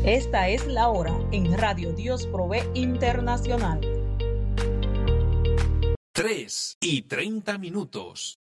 Esta es la hora en Radio Dios Provee Internacional. 3:30.